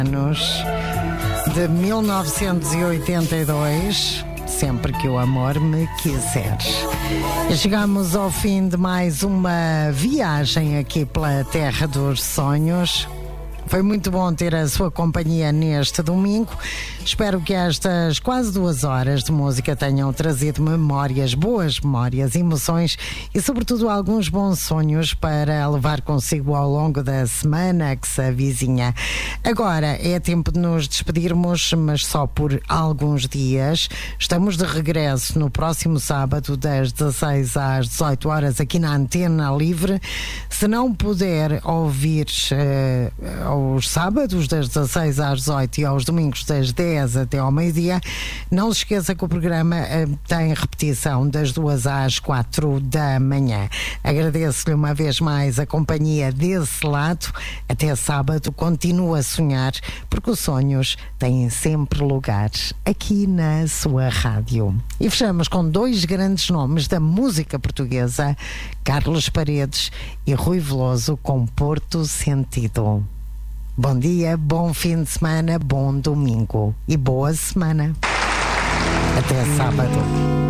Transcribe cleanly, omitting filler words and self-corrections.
anos de 1982, sempre que o amor me quiser. Chegamos ao fim de mais uma viagem aqui pela Terra dos Sonhos. Foi muito bom ter a sua companhia neste domingo. Espero que estas quase 2 horas de música tenham trazido memórias, boas memórias, emoções e, sobretudo, alguns bons sonhos para levar consigo ao longo da semana que se avizinha. Agora é tempo de nos despedirmos, mas só por alguns dias. Estamos de regresso no próximo sábado, das 16 às 18 horas, aqui na Antena Livre. Se não puder ouvir aos sábados das 16 às 18 e aos domingos das 10 até ao meio-dia, não se esqueça que o programa tem repetição das 2 às 4 da manhã. Agradeço-lhe uma vez mais a companhia desse lado. Até sábado, continua a sonhar, porque os sonhos têm sempre lugar aqui na sua rádio. E fechamos com 2 grandes nomes da música portuguesa, Carlos Paredes e Rui Veloso, com Porto Sentido. Bom dia, bom fim de semana, bom domingo e boa semana. Até sábado.